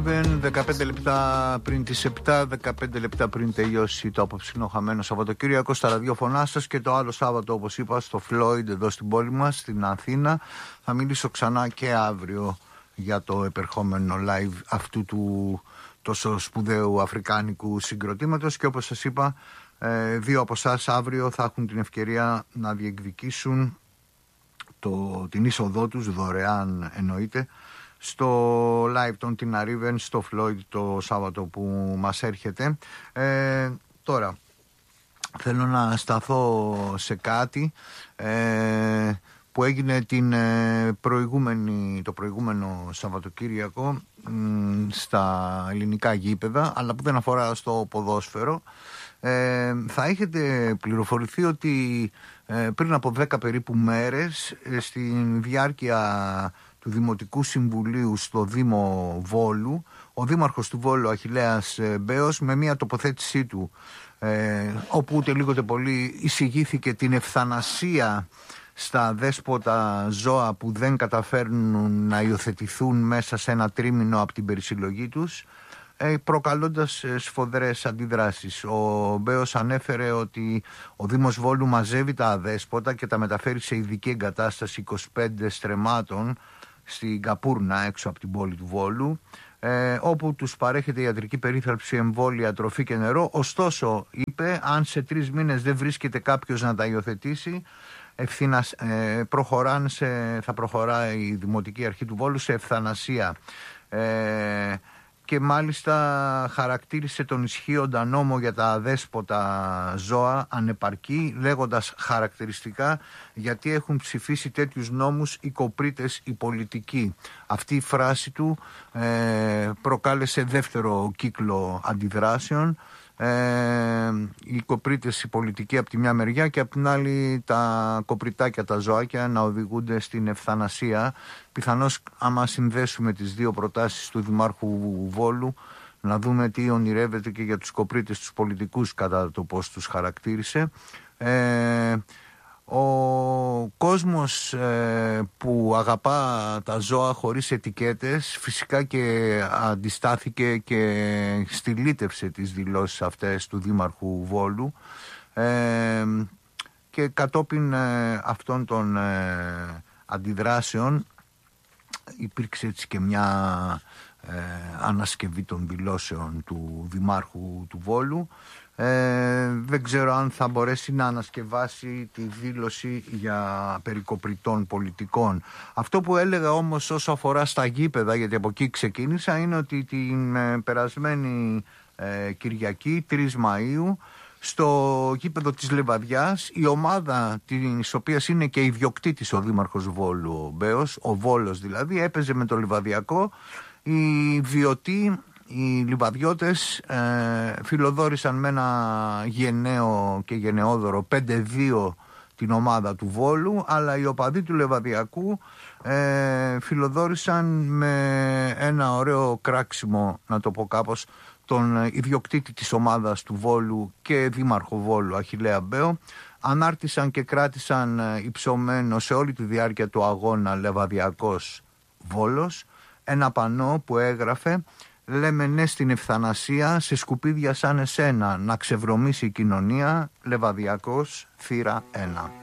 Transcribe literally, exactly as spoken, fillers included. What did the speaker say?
δεκαπέντε λεπτά πριν τις επτά, δεκαπέντε λεπτά πριν τελειώσει το απόψινό χαμένο Σαββατοκύριακο στα ραδιόφωνά σας. Και το άλλο Σάββατο, όπως είπα, στο Floyd εδώ στην πόλη μας, στην Αθήνα. Θα μιλήσω ξανά και αύριο για το επερχόμενο live αυτού του τόσο σπουδαίου αφρικάνικου συγκροτήματος. Και όπως σας είπα, δύο από εσάς αύριο θα έχουν την ευκαιρία να διεκδικήσουν το, την είσοδό τους, δωρεάν εννοείται, στο live των Τιναρίβεν στο Floyd το Σάββατο που μας έρχεται. Ε, τώρα θέλω να σταθώ σε κάτι ε, που έγινε την προηγούμενη, το προηγούμενο Σαββατοκύριακο μ, στα ελληνικά γήπεδα, αλλά που δεν αφορά στο ποδόσφαιρο. Ε, θα έχετε πληροφορηθεί ότι ε, πριν από δέκα περίπου μέρες ε, στην διάρκεια του Δημοτικού Συμβουλίου στο Δήμο Βόλου, ο δήμαρχος του Βόλου Αχιλλέας Μπέος, με μια τοποθέτησή του ε, όπου ούτε λίγο ούτε πολύ εισηγήθηκε την ευθανασία στα δέσποτα ζώα που δεν καταφέρνουν να υιοθετηθούν μέσα σε ένα τρίμηνο από την περισυλλογή τους, προκαλώντας σφοδρές αντιδράσεις. Ο Μπέος ανέφερε ότι ο Δήμος Βόλου μαζεύει τα αδέσποτα και τα μεταφέρει σε ειδική εγκατάσταση είκοσι πέντε στρεμμάτων στην Καπούρνα, έξω από την πόλη του Βόλου, ε, όπου τους παρέχεται ιατρική περίθαλψη, εμβόλια, τροφή και νερό. Ωστόσο, είπε, αν σε τρεις μήνες δεν βρίσκεται κάποιος να τα υιοθετήσει, ευθύνα, ε, προχωράν σε, θα προχωράει η Δημοτική Αρχή του Βόλου σε ευθανασία. Ε, και μάλιστα χαρακτήρισε τον ισχύοντα νόμο για τα αδέσποτα ζώα ανεπαρκή, λέγοντας χαρακτηριστικά γιατί έχουν ψηφίσει τέτοιους νόμους οι κοπρίτες οι πολιτικοί. Αυτή η φράση του ε, προκάλεσε δεύτερο κύκλο αντιδράσεων. Ε, οι κοπρίτες οι πολιτικοί από τη μια μεριά και από την άλλη τα κοπριτάκια, τα ζωάκια να οδηγούνται στην ευθανασία. Πιθανώς άμα συνδέσουμε τις δύο προτάσεις του Δημάρχου Βόλου, να δούμε τι ονειρεύεται και για τους κοπρίτες τους πολιτικούς κατά το πώς τους χαρακτήρισε. ε, Ο κόσμος ε, που αγαπά τα ζώα χωρίς ετικέτες φυσικά και αντιστάθηκε και στυλίτευσε τις δηλώσεις αυτές του Δήμαρχου Βόλου, ε, και κατόπιν ε, αυτών των ε, αντιδράσεων υπήρξε έτσι και μια ε, ανασκευή των δηλώσεων του Δημάρχου του Βόλου. Ε, δεν ξέρω αν θα μπορέσει να ανασκευάσει τη δήλωση για περικοπριτών πολιτικών. Αυτό που έλεγα όμως όσο αφορά στα γήπεδα, γιατί από εκεί ξεκίνησα, είναι ότι την ε, περασμένη ε, Κυριακή, τρεις Μαΐου, στο γήπεδο της Λεβαδιάς, η ομάδα της οποίας είναι και ιδιοκτήτης ο Δήμαρχος Βόλου, ο Μπέος, ο Βόλος δηλαδή, έπαιζε με το Λιβαδιακό. Οι βιωτοί, οι Λιβαδιώτες ε, φιλοδόρησαν με ένα γενναίο και γενναιόδωρο πέντε δύο την ομάδα του Βόλου, αλλά οι οπαδοί του Λεβαδιακού ε, φιλοδόρησαν με ένα ωραίο κράξιμο, να το πω κάπως, τον ιδιοκτήτη της ομάδας του Βόλου και δήμαρχο Βόλου Αχιλλέα Μπέο. Ανάρτησαν και κράτησαν υψωμένο σε όλη τη διάρκεια του αγώνα Λεβαδιακός Βόλος ένα πανό που έγραφε «Λέμε ναι στην ευθανασία, σε σκουπίδια σαν εσένα, να ξεβρωμίσει η κοινωνία, Λεβαδιακός θύρα ένα».